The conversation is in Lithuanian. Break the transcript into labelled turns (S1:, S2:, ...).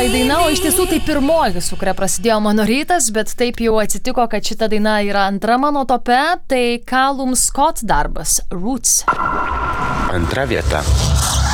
S1: Antroji daina, o iš tiesų tai pirmoji, su kuria prasidėjo mano rytas, bet taip jau atsitiko, kad šita daina yra antra mano tope, tai Callum Scott darbas Roots.
S2: Antra vieta.